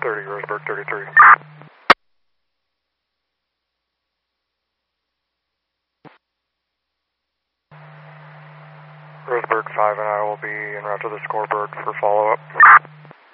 30, Roseburg 33. Roseburg 5 and I will be en route to the scoreboard for follow-up.